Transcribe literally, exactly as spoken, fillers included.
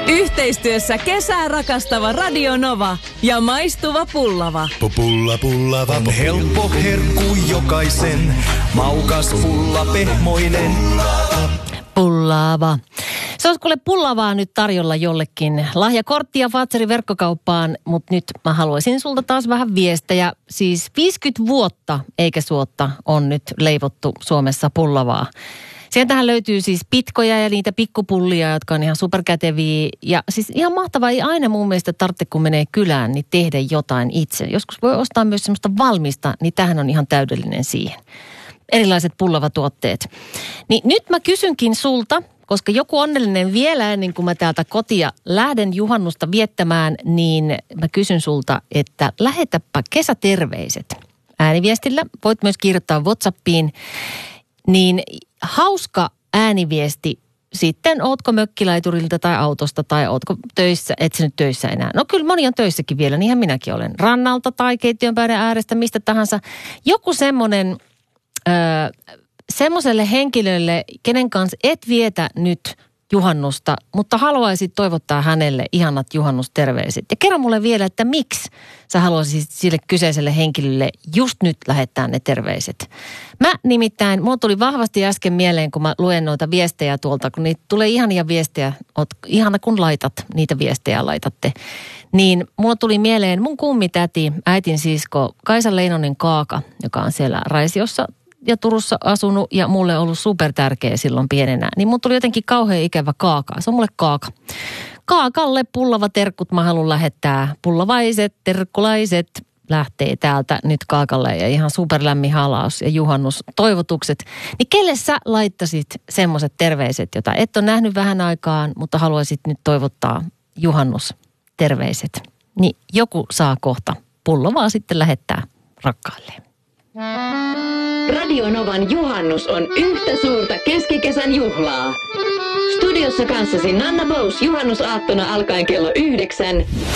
Yhteistyössä kesää rakastava Radio Nova ja maistuva pullava. Pulla pullava On helppo herkku jokaisen, maukas pulla pehmoinen. Pullaava. Se olisi kuule pullavaa nyt tarjolla jollekin. Lahjakorttia Fazerin verkkokauppaan, mutta nyt mä haluaisin sulta taas vähän viestejä. Siis viisikymmentä vuotta eikä suotta on nyt leivottu Suomessa pullavaa. Sieltähän löytyy siis pitkoja ja niitä pikkupullia, jotka on ihan superkäteviä. Ja siis ihan mahtavaa, ei aina mun mielestä tarvitse, kun menee kylään, niin tehdä jotain itse. Joskus voi ostaa myös semmoista valmista, niin tämähän on ihan täydellinen siihen. Erilaiset pullavatuotteet. Niin nyt mä kysynkin sulta, koska joku onnellinen vielä ennen kuin mä täältä kotia lähden juhannusta viettämään, niin mä kysyn sulta, että lähetäpä kesäterveiset ääniviestillä. Voit myös kirjoittaa WhatsAppiin. Niin hauska ääniviesti sitten, ootko mökkilaiturilta tai autosta tai ootko töissä, et sä nyt töissä enää. No kyllä moni on töissäkin vielä, niinhän minäkin olen. Rannalta tai keittiön pöydän äärestä, mistä tahansa. Joku semmoinen, öö, semmoiselle henkilölle, kenen kanssa et vietä nyt juhannusta, mutta haluaisit toivottaa hänelle ihanat juhannusterveiset. Ja kerro mulle vielä, että miksi sä haluaisit sille kyseiselle henkilölle just nyt lähettää ne terveiset. Mä nimittäin, mulla tuli vahvasti äsken mieleen, kun mä luen noita viestejä tuolta, kun niitä tulee ihania viestejä, oot ihana kun laitat, niitä viestejä laitatte. Niin mulla tuli mieleen mun kummitäti, äitin sisko Kaisa Leinonen Kaaka, joka on siellä Raisiossa ja Turussa asunut ja mulle ollut super tärkeä silloin pienenä. Niin mun tuli jotenkin kauhean ikävä Kaaka. Se on mulle Kaaka. Kaakalle pullava terkkut mä haluan lähettää. Pullavaiset, terkkulaiset lähtee täältä nyt Kaakalle ja ihan superlämmin halaus ja juhannus toivotukset. Niin kelle sä laittasit semmoiset terveiset, jota et ole nähnyt vähän aikaan, mutta haluaisit nyt toivottaa juhannus terveiset. Niin joku saa kohta pullavaa sitten lähettää rakkailleen. Radio Novan juhannus on yhtä suurta keskikesän juhlaa. Studiossa kanssasi Nanna Bous juhannusaattona alkaen kello yhdeksän.